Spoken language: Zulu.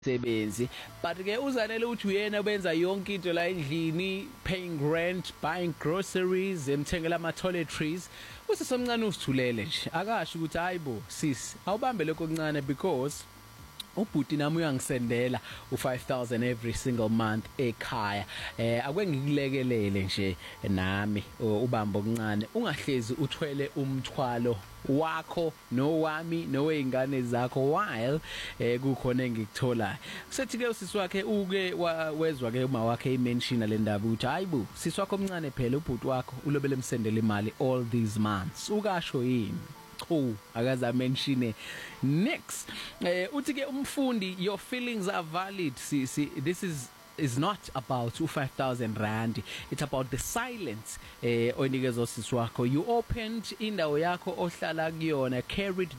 sebenzi but ke uzanele uthi uyena benza yonke into la endlini paying rent buying groceries emthengela ama toiletries usesomncane usithulele nje akasho ukuthi hayibo sis awubambe lokho okuncane because ubhuti nami uyangisendela u5000 every single month ekhaya akwengikulekelele nje nami ubambo okuncane ungahlezi uthwele umthwalo wakho nowami noweingane zakho while kukhona engikutholayo sethi ke usisi wakhe uke wezwa ke uma wakhe imention le ndaba uthi hayibo sisi wakho omncane phela ubhuti wakho ulobele emsendela imali all these months ukasho yini akaza mention next uthi ke umfundi your feelings are valid this is not about 5000 rand it's about the silence onikezwe sisi wakho you opened indawo yakho ohlala kuyona carried